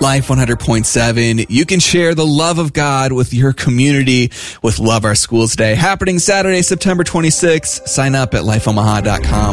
Life 100.7. You can share the love of God with your community with Love Our Schools Day, happening Saturday, September 26th. Sign up at lifeomaha.com.